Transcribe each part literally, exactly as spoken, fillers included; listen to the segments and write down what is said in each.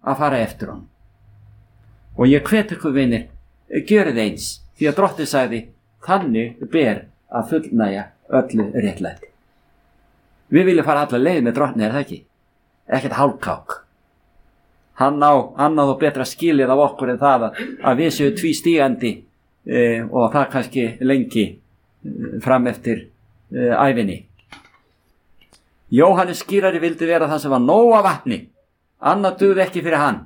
að fara eftir honum. Og ég hvet ykkur vinir, gjörið eins, því að Drottinn sagði, þannig ber að fullnægja öllu réttlæti. Við viljum fara alla leið með Drottni, er það ekki? Ekkert hálfkák. Hann á annað og betra skilið af okkur en það að, að við séu tvístígandi e, og það kannski lengi e, fram eftir e, ævinni. Jóhannes skírari vildi vera það sem var nóg af vatni, annað dugði ekki fyrir hann.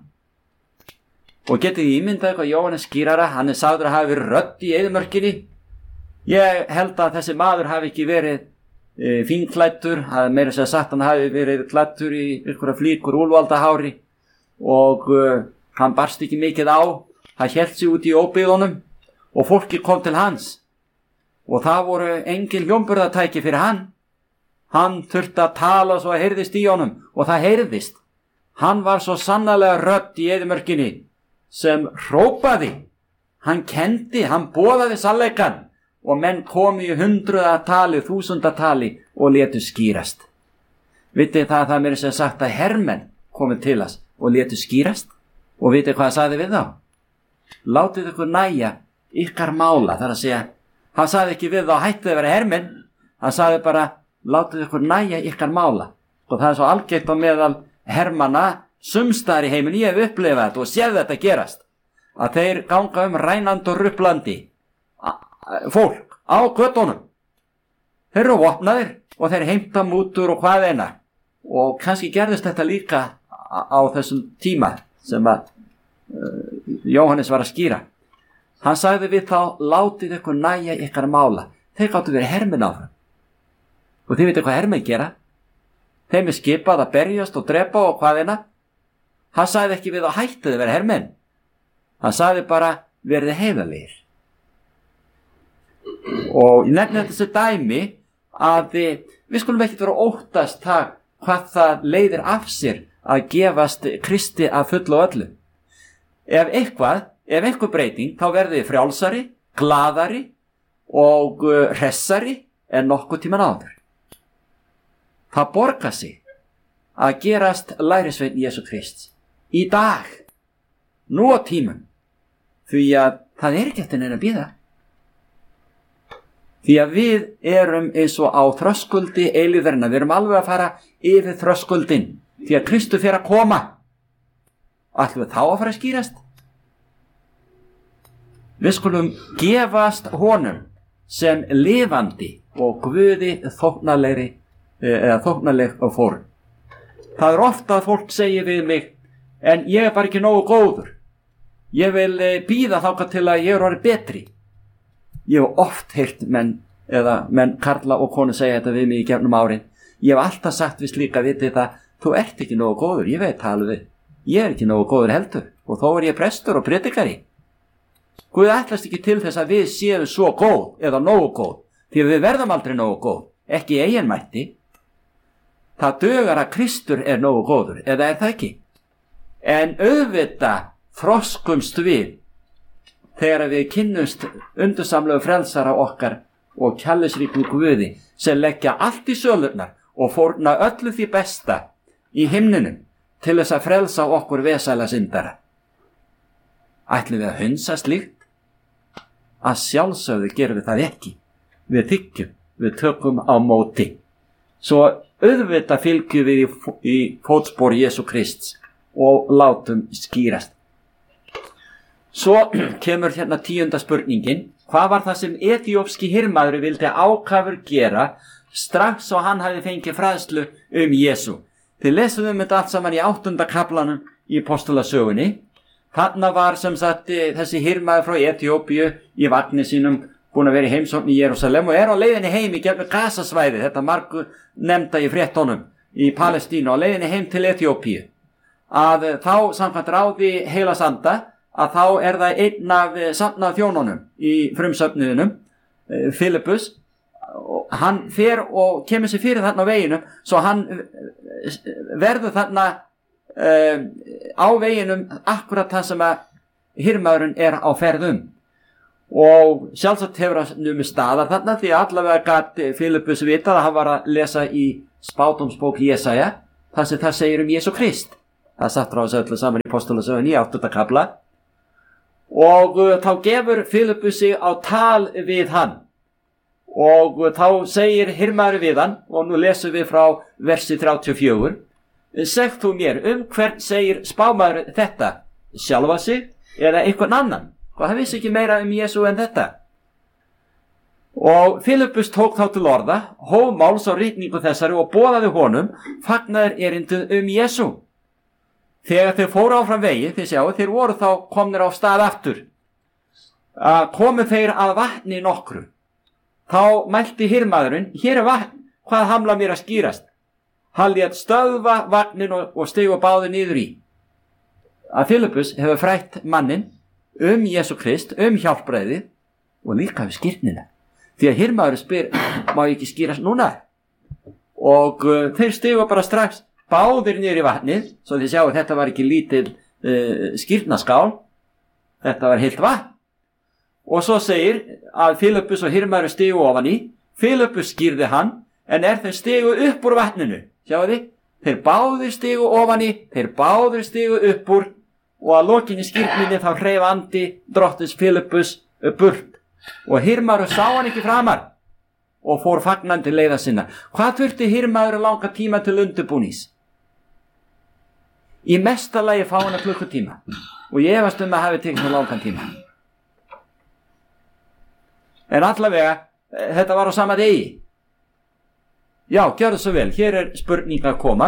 Og getið þið ímyndað eitthvað Jóhannes skírara, hann er sagður að hafa verið rödd í eyðimörkinni. Ég held að þessi maður hafi ekki verið e, fínklæddur, að meira sér sagt hann hafi verið klæddur í einhverja flíkur úlvaldahári og uh, hann barst ekki mikið á, hann hélt sig út í óbyggðunum og fólki kom til hans og það voru engin hljómburðartæki fyrir hann. Hann þurfti að tala svo að heyrðist í honum og það heyrðist. Hann var svo sannarlega rödd í eyðimörkinni sem hrópaði, hann kendi, hann boðaði sannleikann og menn komu í hundruðatali, þúsundatali og létu skýrast. Vitið það að það mér sem sagt að hermenn komið til hans og létu skýrast og vitið hvað það sagði við þá? Látið ykkur næja ykkar mála, þar að segja, hann sagði ekki við þá hættið að vera hermenn, hann sagði bara látið ykkur næja ykkar mála og það er svo algeitt á meðal hermanna sumstaðar í heiminn, ég hef upplifað þetta og séð þetta gerast, að þeir ganga um rænandi og ruplandi fólk á göttunum, þeir eru vopnaðir og þeir heimta mútur og hvað eina og kannski gerðist þetta líka á þessum tíma sem að uh, Jóhannes var að skýra. Hann sagði við þá, látið ykkur næja ykkar mála. Þeir gáttu verið hermenn áfram. Og þið veitir hvað hermenn gera? Þeim er skipað að berjast og drepa og hvaðina. Hann sagði ekki við að hættið að vera hermenn. Hann sagði bara, verið heiðarlegir. Og ég nefni þetta sem dæmi að við skulum ekki vera óttast það hvað það leiðir af sér að gefast Kristi að fullu og öllu. Ef eitthvað, ef einhver breyting, þá verði þið frjálsari, glaðari og hressari en nokkuð tíman áður. Það borgar sig að gerast lærisveinn Jesú Krists í dag, nú á tímum, því að það er ekki eftir neina að bíða. Því að við erum eins og á þröskuldi eilífðarinnar, við erum alveg að fara yfir þröskuldin. Því að Kristur fer að koma. Ætlum við þá að fara að skýrast? Við skulum gefast honum sem lifandi og Guði þóknarlegri eða þóknarleg og fórn. Það er ofta að fólk segir við mig, en ég er bara ekki nógu góður. Ég vil bíða þangað til að ég er orðið betri. Ég hef oft heyrt menn eða menn karla og konu segja þetta við mig í gegnum árin. Ég hef alltaf sagt við slíka vitið það, þú ert ekki nógu góður, ég veit það alveg. Ég er ekki nógu góður heldur og þó er ég prestur og predikari. Guð ætlast ekki til þess að við séum svo góð eða nógu góð, því að við verðum aldrei nógu góð, ekki í eigin mætti. Það dugar að Kristur er nógu góður, eða er það ekki? En auðvitað þroskumst við þegar við kynnumst undursamlegu frelsara okkar og kærleiksríkum Guði sem leggja allt í sölurnar og fórna öllu því besta í himninum til þess að frelsa okkur vesæla syndara. Ætlum við að hunsa slíkt? Að sjálfsögðu gerum við það ekki. Við þykjum, við tökum á móti. Svo auðvitað fylgjum við í, í fótspor Jesú Krists og látum skýrast. Svo kemur hérna tíunda spurningin. Hvað var það sem etíópski hirmaður vildi ákafur gera strax og hann hafi fengið fræðslu um Jesú? Þið lesum um þetta allt saman í áttunda kaflanum í Apostolasögunni. Þarna var sem sagt þessi hirmaður frá Etíópíu í vagni sínum búin að vera í heimsókn í Jerúsalem og er á leiðinni heim í gegnum Gasasvæði, þetta margu nefnda í fréttunum í Palestínu, á leiðinni heim til Etíópíu. Að þá samkvæmt ráði heilags anda að þá er það einn af safnað þjónunum í frumsöfnuðinum, Filippus. Hann fer og kemur sér fyrir þarna á veginum, svo hann verður þarna uh, á veginum akkurat það sem að hirmaðurinn er á ferðum. Og sjálfsagt hefur hann numið staðar þarna, því allavega gat Filippus vitað að hann var að lesa í spádómsbók Jesaja, þar sem það segir um Jesú Krist. Það er satt frá þessu öllu saman í Apostolasögunni í áttunda kafla. Og uh, þá gefur Filippus sig á tal við hann. Og uh, þá segir hirmaður við hann, og nú lesum við frá versi þrjátíu og fjögur. Segð þú mér, um hvern segir spámaður þetta? Sjálfa sig eða einhvern annan? Og hann vissi ekki meira um Jesú en þetta. Og Filippus tók þá til orða, hóf máls á ritningu þessari og boðaði honum fagnaðar erindið um Jesú. Þegar þeir fóru áfram vegi, þeir sjáu, þeir voru þá komnir á stað aftur. Að komu þeir að vatni nokkru. Þá mælti hirmaðurinn, hér er vatn, hvað hamla mér að skýrast? Hann lét stöðva vatnin og, og stigu báði niður í. Að Filippus hefur frætt mannin um Jesú Krist, um hjálpræðið og líka við skírnina. Því að hirmaður spyr, má ég ekki skýrast núna? Og uh, þeir stigu bara strax báðir niður í vatnið, svo þið sjáu þetta var ekki lítil uh, skírnaskál, þetta var heilt vatn. Og svo segir að Filippus og hirmaður stigu ofan í, Filippus skýrði hann, en er þeir stigu upp úr vatninu, sjáu þið, þeir báðir stigu ofan í, þeir báðir stigu upp úr, og að lokinni skírninni þá hreif andi drottins Filippus burt. Og hirmaður sá hann ekki framar og fór fagnandi leiða sinna. Hvað þurfti hirmaður að langa tíma til undirbúnings? Í mesta lagi fá hann að klukkutíma, og ég efast um að hafi tekið með langan tíma. En allavega, þetta var á sama degi. Já, gjörðu svo vel, hér er spurning að koma.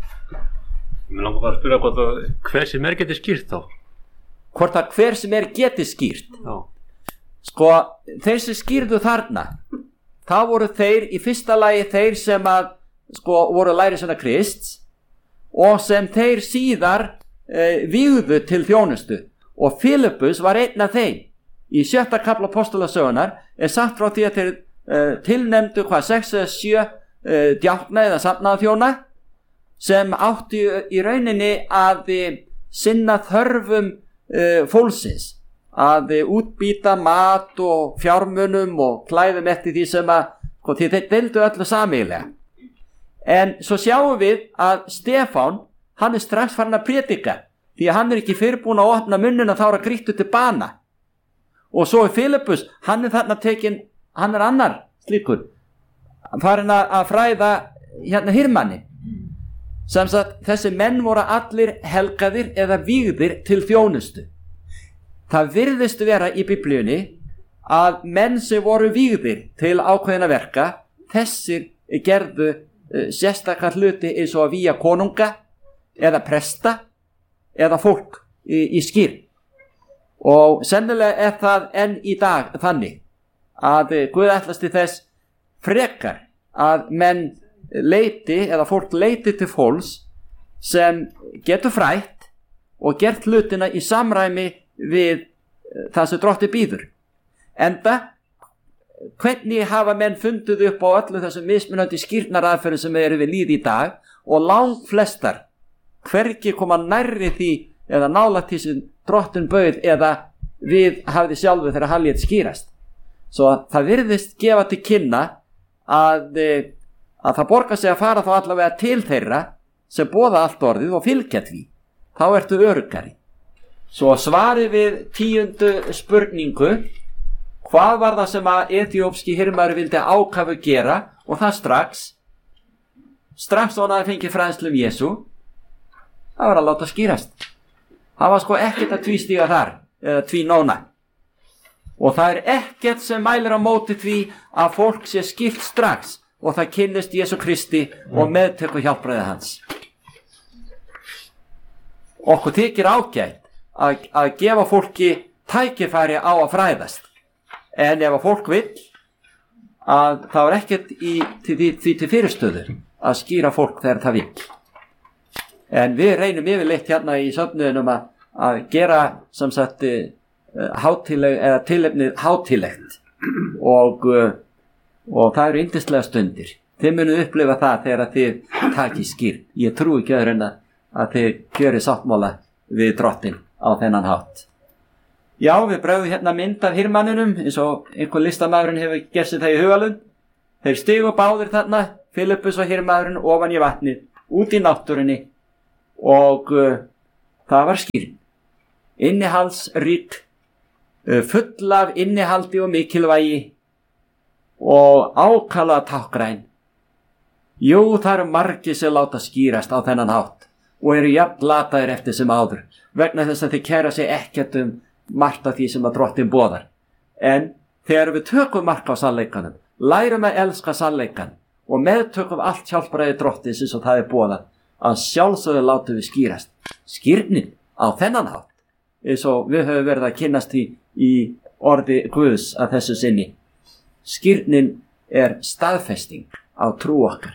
Mér langar bara að spyrja hvort að hver sem er geti skýrt þá. Hvort að hver sem er geti skýrt. Já. Sko, þeir sem skýrðu þarna, það voru þeir í fyrsta lagi þeir sem að, sko, voru lærisveina Krists og sem þeir síðar e, vígðu til þjónustu. Og Filippus var einn af þeim. Í sjötta kafla Apostolasögunar er sagt frá því að þeir e, tilnefndu hvað sex eða sjö e, djákna eða safnaða þjóna sem áttu í rauninni að e, sinna þörfum e, fólksins. Að útbýta mat og fjármunum og klæðum eftir því sem að, sko, því þeir deildu öllu sameiginlega. En svo sjáum við að Stefán, hann er strax farin að predika, því að hann er ekki fyrirbúin að opna munnuna þá er að grýttu til bana. Og svo er Filippus, hann er þarna tekin, hann er annar slíkur, farin að fræða hérna hirmanni. Sem sagt, þessi menn voru allir helgaðir eða vígðir til þjónustu. Það virðist vera í Biblíunni að menn sem voru vígðir til ákveðina verka, þessir gerðu uh, sérstakar hluti eins og að vígja konunga eða presta eða fólk í, í skýr. Og sennilega er það enn í dag þannig að uh, Guð ætlast til þess frekar að menn leiti eða fólk leiti til fólks sem getur frætt og gert hlutina í samræmi við það sem drottinn býður. Enda, hvernig hafa menn fundið upp á öllu þessum mismunandi skírnaraðferðum sem eru við lýði í dag og langt flestar hvergi koma nærri því eða nálægt því sem drottinn bauð eða við hafði sjálfu þegar hann lét skýrast. Svo það virðist gefa til kynna að, að það borgar sig að fara þá allavega til þeirra sem boða allt orðið og fylgja því. Þá ertu öruggari. Svo svarið við tíundu spurningu, hvað var það sem að eþíópski hirmaður vildi ákafu gera, og það strax, strax og hann hafði fengið fræðslu um Jesú, það var að láta skýrast. Það var sko ekkert að tvístíga þar, eða tvínóna. Og það er ekkert sem mælir á móti því að fólk sé skipt strax, og það kynnist Jesú Kristi og meðtöku hjálpræði hans. Okkur þykir ágætt Að, að gefa fólki tækifæri á að fræðast, en ef að fólk vill að það er ekkert í, til, því, því til fyrirstöður að skýra fólk þegar það vill. En við reynum yfirleitt hérna í söfnuðinum að, að gera sem sagt hátileg, eða tilefnið hátilegt og, og það eru yndislega stundir. Þið munið upplifa það þegar þið takið skýr. Ég trú ekki öðru en að þið gjöri sáttmála við drottinn á þennan hátt. Já, við bregðum hérna mynd af hirmanninum eins og einhver listamæðurinn hefur gert sér það í hugalund. Þeir stigu báðir þarna, Filippus og hirmaðurinn ofan í vatnið, út í náttúrunni og uh, það var skýrn, innihaldsrík, uh, full af innihaldi og mikilvægi og ákaflega táknræn. Jú, það eru margir sem láta skýrast á þennan hátt og eru jafn lataðir eftir sem áður, vegna þess að þeir kæra sig ekkert um margt af því sem að Drottinn boðar. En þegar við tökum mark á sannleikanum, lærum að elska sannleikan og meðtökum allt hjálpræði Drottins eins og það er boðað, að sjálfsögðu látum við skýrast. Skýrnin á þennan hátt, eins og við höfum verið að kynnast í, í orði Guðs að þessu sinni. Skýrnin er staðfesting á trú okkar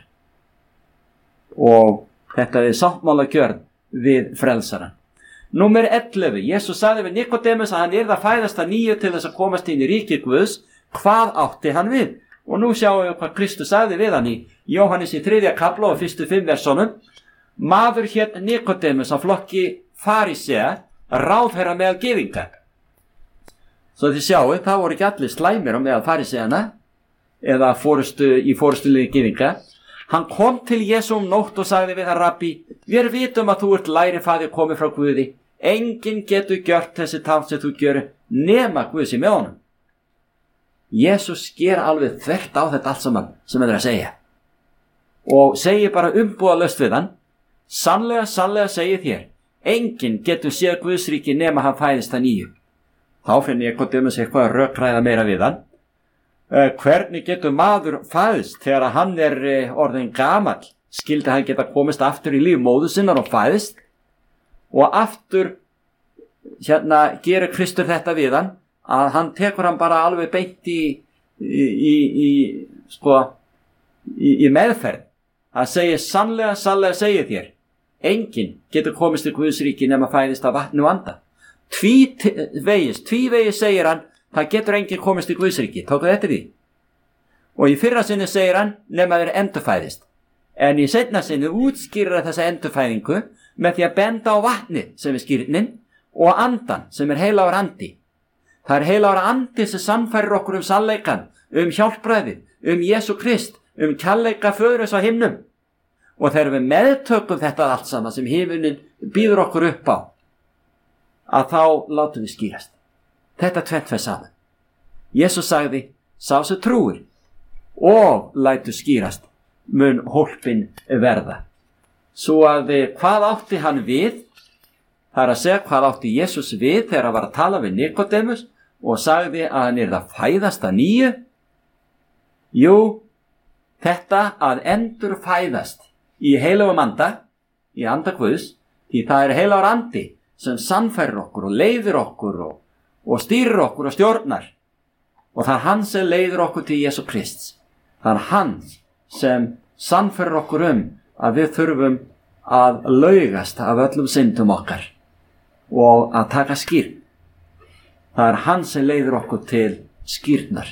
og þetta er sáttmálagjörð við frelsarann. Númer ellefu. Jesús sagði við Nikodemus að hann yrði að fæðast að nýju til þess að komast inn í ríki Guðs. Hvað átti hann við? Og nú sjáum við hvað Kristus sagði við hann í Jóhannes í þriðja kafla og fyrstu fimm versónum. Maður hét Nikodemus á flokki farisea, ráðherra meðal gyðinga. Svo þið sjáu, það voru ekki allir slæmir á meðal fariseana eða fórustu, í fórustuliði gyðinga. Hann kom til Jesú um nótt og sagði við hann: Rabbi, við vitum að þú ert lærifaðir komið frá Guði. Enginn getur gjört þessi tákn sem þú gjör nema Guð sé með honum. Jesús sker alveg þvert á þetta allt saman sem hann er að segja og segir bara umbúðalaust við hann: Sannlega, sannlega segi þér, enginn getur séð Guðsríki nema hann fæðist að nýju. Þá finn ég hvort um að segja eitthvað að rökræða meira við hann. Uh, hvernig getur maður fæðist þegar hann er uh, orðin gamall? Skildi hann geta komist aftur í líf móður sinnar og fæðist? Og aftur hérna gerir Kristur þetta við hann, að hann tekur hann bara alveg beint í í, í, í sko í, í meðferð. Hann segir: Sannlega, sannlega segi þér, enginn getur komist til Guðsríki nema fæðist af vatni og anda. Tvívegis, tvívegis segir hann: það getur enginn komist í Guðsríki. Tókuð eftir því? Og í fyrra sinni segir hann: nema þeir endurfæðist. En í seinna sinni útskýrir þessa endurfæðingu með því að benda á vatni sem er skýrnin og andan sem er heilagur andi. Það er heilagur andi sem sannfærir okkur um sannleikan, um hjálpræði, um Jesú Krist, um kærleika Föðurins á himnum. Og þegar við meðtökum þetta allt saman sem himinninn býður okkur upp á, að þá látum við skýrast. Þetta tvennt fer saman. Jesús sagði: sá sem trúir og lætur skýrast mun hólpin verða. Svo að hvað átti hann við? Það er að segja, hvað átti Jesús við þegar hann var að tala við Nikodemus og sagði að hann yrði að fæðast að nýju? Jú, þetta að endur fæðast í heilagum anda, í anda Guðs, því það er heilagur andi sem sannfærir okkur og leiðir okkur og, og stýrir okkur og stjórnar. Og það er hann sem leiðir okkur til Jesú Krists. Það er hann sem sannfærir okkur um að við þurfum að laugast af öllum syndum okkar og að taka skýrn. Það er hann sem leiðir okkur til skýrnar.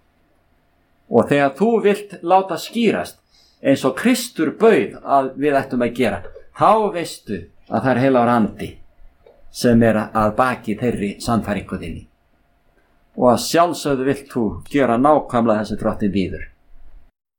Og þegar þú vilt láta skýrast eins og Kristur bauð að við ættum að gera, þá veistu að það er heilagur andi sem er að baki þeirri sannfæringu þinni. Og að sjálfsögðu vilt þú gera nákvæmlega þessi Drottinn býður.